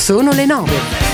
Sono le 9.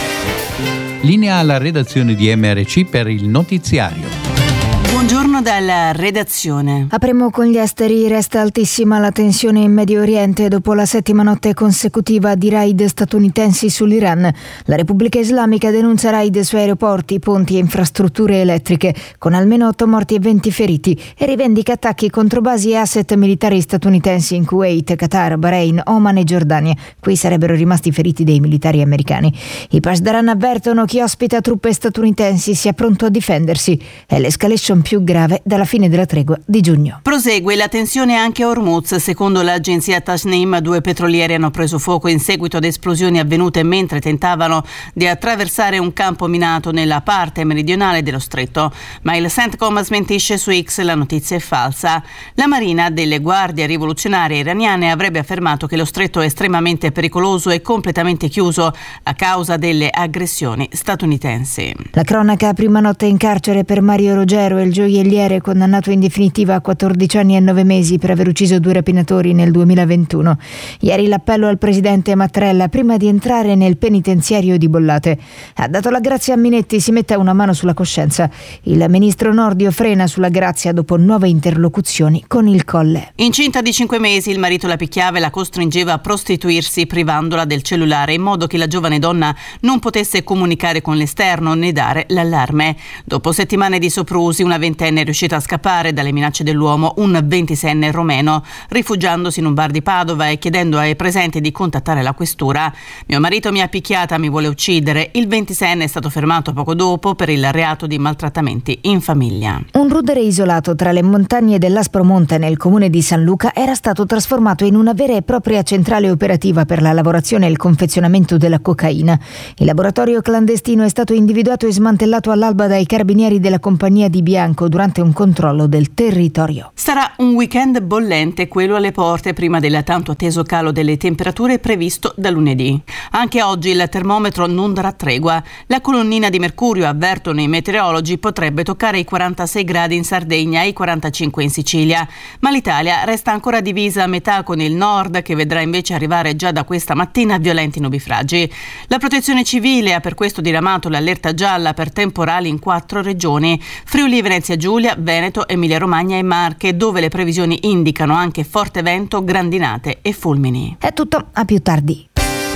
Linea alla redazione di MRC per il notiziario. Buongiorno dalla redazione. Apriamo con gli esteri. Resta altissima la tensione in Medio Oriente dopo la settima notte consecutiva di raid statunitensi sull'Iran. La Repubblica Islamica denuncia raid su aeroporti, ponti e infrastrutture elettriche, con almeno 8 morti e 20 feriti, e rivendica attacchi contro basi e asset militari statunitensi in Kuwait, Qatar, Bahrain, Oman e Giordania. Qui sarebbero rimasti feriti dei militari americani. I Pasdaran avvertono chi ospita truppe statunitensi sia pronto a difendersi. È l'escalation più grave dalla fine della tregua di giugno. Prosegue la tensione anche a Hormuz. Secondo l'agenzia Tasnim, 2 petrolieri hanno preso fuoco in seguito ad esplosioni avvenute mentre tentavano di attraversare un campo minato nella parte meridionale dello stretto. Ma il CENTCOM smentisce su X la notizia è falsa. La Marina delle Guardie Rivoluzionarie iraniane avrebbe affermato che lo stretto è estremamente pericoloso e completamente chiuso a causa delle aggressioni statunitensi. La cronaca: prima notte in carcere per Mario Rogero, il gioielliere condannato in definitiva a 14 anni e 9 mesi per aver ucciso 2 rapinatori nel 2021. Ieri l'appello al presidente Mattarella prima di entrare nel penitenziario di Bollate. Ha dato la grazia a Minetti, si metta una mano sulla coscienza. Il ministro Nordio frena sulla grazia dopo nuove interlocuzioni con il Colle. Incinta di 5 mesi, il marito la picchiava e la costringeva a prostituirsi privandola del cellulare in modo che la giovane donna non potesse comunicare con l'esterno né dare l'allarme. Dopo settimane di soprusi, una ventenne è riuscita a scappare dalle minacce dell'uomo, un 26enne romeno, rifugiandosi in un bar di Padova e chiedendo ai presenti di contattare la questura. Mio marito mi ha picchiata, mi vuole uccidere. Il 26enne è stato fermato poco dopo per il reato di maltrattamenti in famiglia. Un rudere isolato tra le montagne dell'Aspromonte nel comune di San Luca era stato trasformato in una vera e propria centrale operativa per la lavorazione e il confezionamento della cocaina. Il laboratorio clandestino è stato individuato e smantellato all'alba dai carabinieri della compagnia di Bianco durante un controllo del territorio. Sarà un weekend bollente quello alle porte prima del tanto atteso calo delle temperature previsto da lunedì. Anche oggi il termometro non darà tregua. La colonnina di mercurio, avvertono i meteorologi, potrebbe toccare i 46 gradi in Sardegna e i 45 in Sicilia. Ma l'Italia resta ancora divisa a metà, con il nord che vedrà invece arrivare già da questa mattina violenti nubifragi. La Protezione Civile ha per questo diramato l'allerta gialla per temporali in 4 regioni: Friuli Venezia Giulia, Veneto, Emilia Romagna e Marche, dove le previsioni indicano anche forte vento, grandinate e fulmini. È tutto, a più tardi.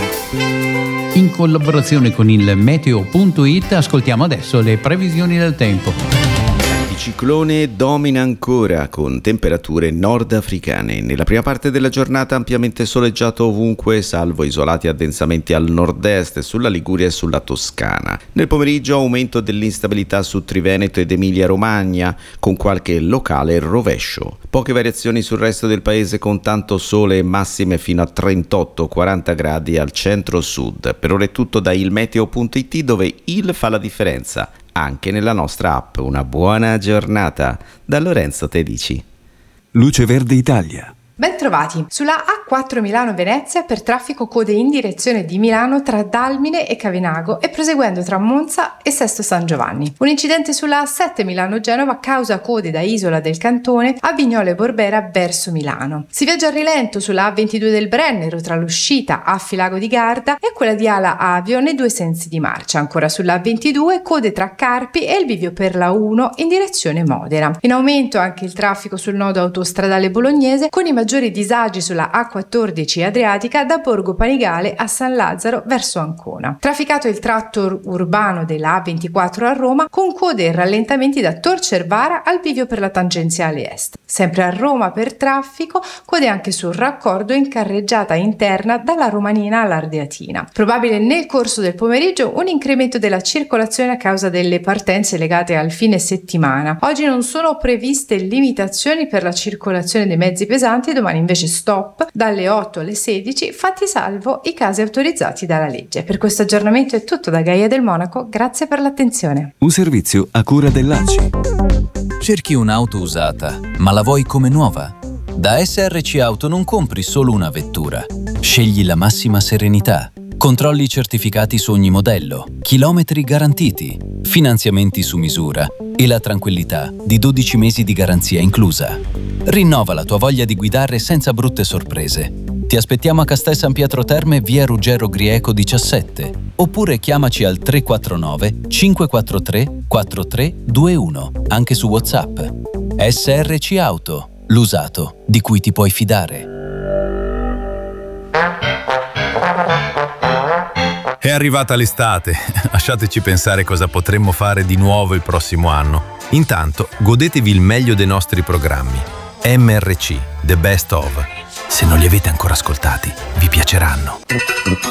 In collaborazione con il meteo.it ascoltiamo adesso le previsioni del tempo. Ciclone domina ancora con temperature nordafricane. Nella prima parte della giornata ampiamente soleggiato ovunque, salvo isolati addensamenti al nord-est, sulla Liguria e sulla Toscana. Nel pomeriggio aumento dell'instabilità su Triveneto ed Emilia-Romagna, con qualche locale rovescio. Poche variazioni sul resto del paese, con tanto sole e massime fino a 38-40 gradi al centro-sud. Per ora è tutto da ilmeteo.it, dove il fa la differenza anche nella nostra app. Una buona giornata da Lorenzo Tedici. Luce Verde Italia. Ben trovati sulla A4 Milano-Venezia per traffico code in direzione di Milano tra Dalmine e Cavinago e proseguendo tra Monza e Sesto San Giovanni. Un incidente sulla A7 Milano-Genova causa code da Isola del Cantone a Vignola e Borbera verso Milano. Si viaggia a rilento sulla A22 del Brennero tra l'uscita a Filago di Garda e quella di Ala Avio nei 2 sensi di marcia. Ancora sulla A22 code tra Carpi e il bivio per la 1 in direzione Modena. In aumento anche il traffico sul nodo autostradale bolognese, con i maggiori disagi sulla A14 Adriatica da Borgo Panigale a San Lazzaro verso Ancona. Trafficato il tratto urbano della A24 a Roma, con code e rallentamenti da Tor Cervara al bivio per la tangenziale est. Sempre a Roma per traffico, code anche sul raccordo in carreggiata interna dalla Romanina all'Ardeatina. Probabile nel corso del pomeriggio un incremento della circolazione a causa delle partenze legate al fine settimana. Oggi non sono previste limitazioni per la circolazione dei mezzi pesanti, domani invece stop dalle 8 alle 16, fatti salvo i casi autorizzati dalla legge. Per questo aggiornamento è tutto da Gaia del Monaco, grazie per l'attenzione. Un servizio a cura dell'ACI. Cerchi un'auto usata, ma la vuoi come nuova? Da SRC Auto non compri solo una vettura. Scegli la massima serenità. Controlli certificati su ogni modello, chilometri garantiti, finanziamenti su misura e la tranquillità di 12 mesi di garanzia inclusa. Rinnova la tua voglia di guidare senza brutte sorprese. Ti aspettiamo a Castel San Pietro Terme, via Ruggero Grieco 17, oppure chiamaci al 349 543 4321, anche su WhatsApp. SRC Auto, l'usato di cui ti puoi fidare. È arrivata l'estate, lasciateci pensare cosa potremmo fare di nuovo il prossimo anno. Intanto, godetevi il meglio dei nostri programmi. MRC, The Best Of. Se non li avete ancora ascoltati, vi piaceranno.